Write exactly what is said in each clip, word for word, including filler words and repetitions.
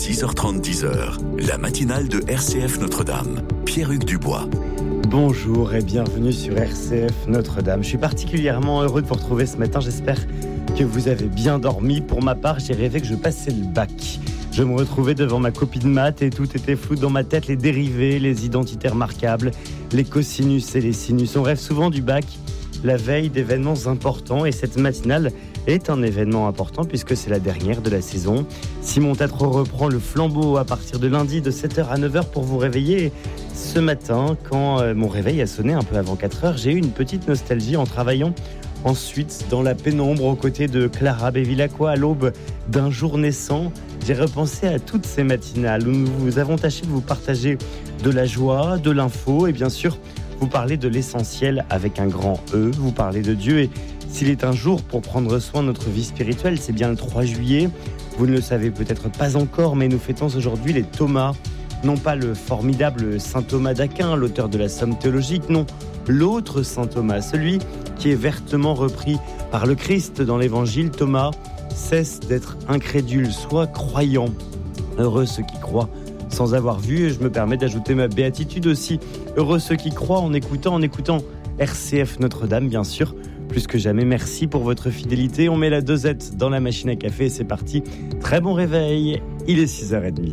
six heures trente, dix heures, la matinale de R C F Notre-Dame. Pierre-Hugues Dubois. Bonjour et bienvenue sur R C F Notre-Dame. Je suis particulièrement heureux de vous retrouver ce matin. J'espère que vous avez bien dormi. Pour ma part, j'ai rêvé que je passais le bac. Je me retrouvais devant ma copie de maths et tout était flou dans ma tête. Les dérivés, les identités remarquables, les cosinus et les sinus. On rêve souvent du bac la veille d'événements importants et cette matinale est un événement important puisque c'est la dernière de la saison. Simon Tatro reprend le flambeau à partir de lundi de sept heures à neuf heures pour vous réveiller. Ce matin, quand euh, mon réveil a sonné un peu avant quatre heures, j'ai eu une petite nostalgie en travaillant ensuite dans la pénombre aux côtés de Clara Bevilacqua à l'aube d'un jour naissant. J'ai repensé à toutes ces matinales où nous avons tâché de vous partager de la joie, de l'info et bien sûr vous parler de l'essentiel avec un grand E, vous parlez de Dieu et s'il est un jour pour prendre soin de notre vie spirituelle, c'est bien le trois juillet. Vous ne le savez peut-être pas encore, mais nous fêtons aujourd'hui les Thomas. Non pas le formidable saint Thomas d'Aquin, l'auteur de la Somme théologique, non, l'autre saint Thomas, celui qui est vertement repris par le Christ dans l'évangile. Thomas cesse d'être incrédule, soit croyant. Heureux ceux qui croient sans avoir vu, et je me permets d'ajouter ma béatitude aussi. Heureux ceux qui croient en écoutant, en écoutant R C F Notre-Dame, bien sûr. Plus que jamais, merci pour votre fidélité. On met la dosette dans la machine à café et c'est parti. Très bon réveil, il est six heures trente.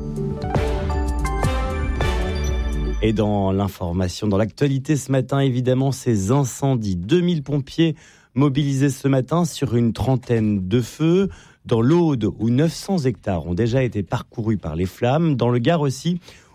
Et dans l'information, dans l'actualité ce matin, évidemment, ces incendies. deux mille pompiers mobilisés ce matin sur une trentaine de feux. Dans l'Aude, où neuf cents hectares ont déjà été parcourus par les flammes. Dans le Gard aussi,